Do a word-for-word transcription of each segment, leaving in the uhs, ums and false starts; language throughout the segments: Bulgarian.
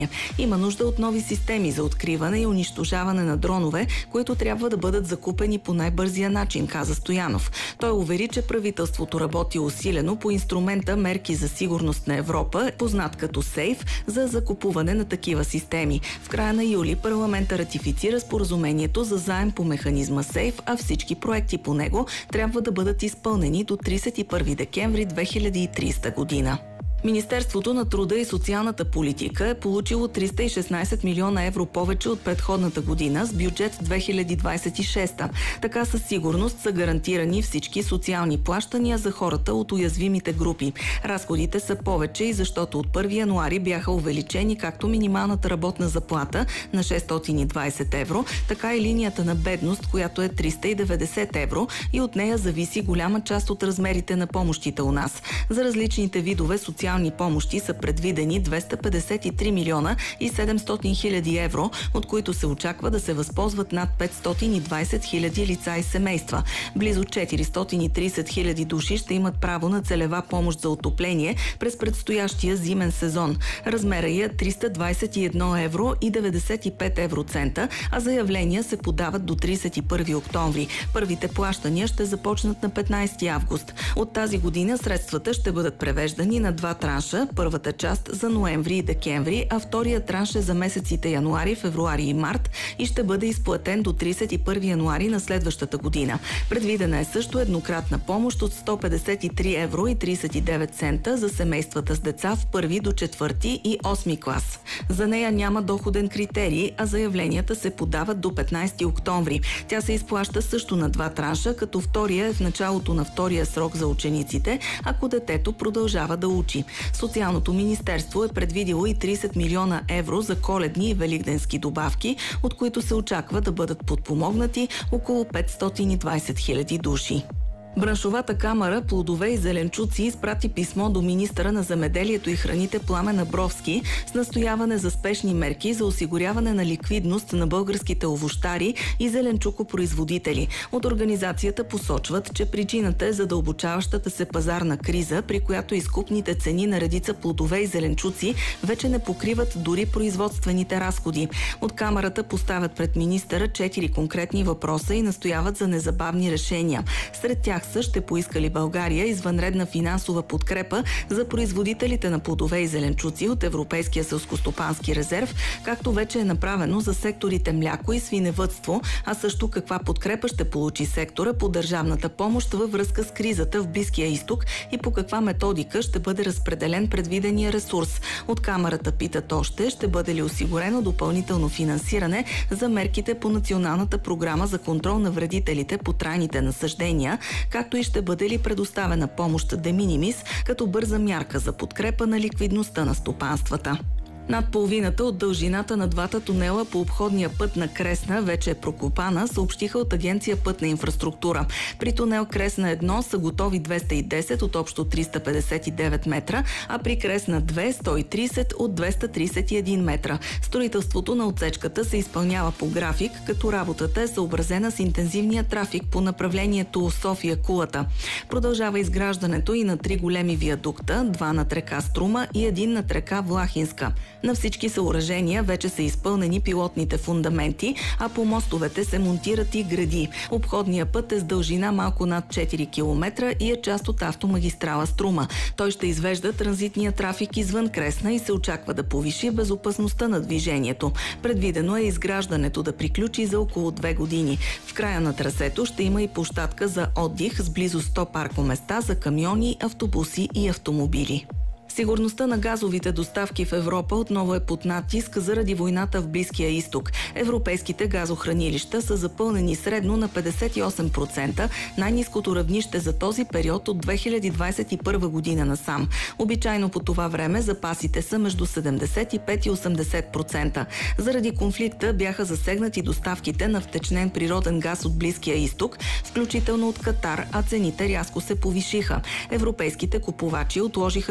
Има нужда от нови системи за откриване и унищожаване на дронове, които трябва да бъдат закупени по най-бързия начин, каза Стоянов. Той увери, че правителството работи усилено по инструмента Мерки за сигурност на Европа, познат като СЕЙФ, за закупуване на такива системи. В края на юли парламента ратифицира споразумението за заем по механизма СЕЙФ, а всички проекти по него трябва да бъдат изпълнени до тридесет и първи декември две хиляди и тридесета година. Министерството на труда и социалната политика е получило триста и шестнадесет милиона евро повече от предходната година с бюджет две хиляди двадесет и шеста. Така със сигурност са гарантирани всички социални плащания за хората от уязвимите групи. Разходите са повече и защото от първи януари бяха увеличени както минималната работна заплата на шестстотин и двадесет евро, така и линията на бедност, която е триста и деветдесет евро, и от нея зависи голяма част от размерите на помощите у нас. За различните видове социални помощи са предвидени двеста петдесет и три милиона и седемстотин хиляди евро, от които се очаква да се възползват над петстотин и двадесет хиляди лица и семейства. Близо четиристотин и тридесет хиляди души ще имат право на целева помощ за отопление през предстоящия зимен сезон. Размера е триста двадесет и едно евро и деветдесет и пет евроцента, а заявления се подават до тридесет и първи октомври. Първите плащания ще започнат на петнадесети август. От тази година средствата ще бъдат превеждани на два транша, първата част за ноември и декември, а втория транш е за месеците януари, февруари и март и ще бъде изплатен до тридесет и първи януари на следващата година. Предвидена е също еднократна помощ от сто петдесет и три евро и тридесет и девет цента за семействата с деца в първи до четвърти и осми клас. За нея няма доходен критерий, а заявленията се подават до петнадесети октомври. Тя се изплаща също на два транша, като втория е в началото на втория срок за учениците, ако детето продължава да учи. Социалното министерство е предвидило и тридесет милиона евро за коледни и великденски добавки, от които се очаква да бъдат подпомогнати около петстотин и двадесет хиляди души. Браншовата камара Плодове и зеленчуци изпрати писмо до министъра на земеделието и храните Пламен Абровски с настояване за спешни мерки за осигуряване на ликвидност на българските овощари и зеленчукопроизводители. От организацията посочват, че причината е задълбочаващата се пазарна криза, при която изкупните цени на редица плодове и зеленчуци вече не покриват дори производствените разходи. От камарата поставят пред министъра четири конкретни въпроса и настояват за незабавни решения. Сред тях са ще поискали България извънредна финансова подкрепа за производителите на плодове и зеленчуци от Европейския селскостопански резерв, както вече е направено за секторите мляко и свиневъдство, а също каква подкрепа ще получи сектора по държавната помощ във връзка с кризата в Близкия изток и по каква методика ще бъде разпределен предвидения ресурс. От камарата питат още, ще бъде ли осигурено допълнително финансиране за мерките по Националната програма за контрол на вредителите по трайните насаждения, както и ще бъде ли предоставена помощ de minimis като бърза мярка за подкрепа на ликвидността на стопанствата. Над половината от дължината на двата тунела по обходния път на Кресна вече е прокопана, съобщиха от Агенция Пътна инфраструктура. При тунел Кресна едно са готови двеста и десет от общо триста петдесет и девет метра, а при Кресна две сто и тридесет от двеста тридесет и един метра. Строителството на отсечката се изпълнява по график, като работата е съобразена с интензивния трафик по направлението София-Кулата. Продължава изграждането и на три големи виадукта, два над река Струма и един над река Влахинска. На всички съоръжения вече са изпълнени пилотните фундаменти, а по мостовете се монтират и греди. Обходният път е с дължина малко над четири километра и е част от автомагистрала Струма. Той ще извежда транзитния трафик извън Кресна и се очаква да повиши безопасността на движението. Предвидено е изграждането да приключи за около две години. В края на трасето ще има и площадка за отдих с близо сто паркоместа за камиони, автобуси и автомобили. Сигурността на газовите доставки в Европа отново е под натиск заради войната в Близкия изток. Европейските газохранилища са запълнени средно на петдесет и осем процента, най-ниското равнище за този период от две хиляди двадесет и първа година насам. Обичайно по това време запасите са между седемдесет и пет и осемдесет процента. Заради конфликта бяха засегнати доставките на втечнен природен газ от Близкия изток, включително от Катар, а цените рязко се повишиха. Европейските купувачи отложиха част от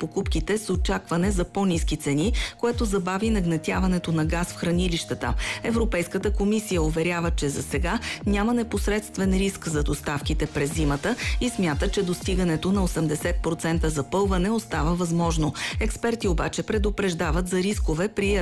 покупките с очакване за по-ниски цени, което забави нагнетяването на газ в хранилищата. Европейската комисия уверява, че за сега няма непосредствен риск за доставките през зимата и смята, че достигането на осемдесет процента запълване остава възможно. Експерти обаче предупреждават за рискове при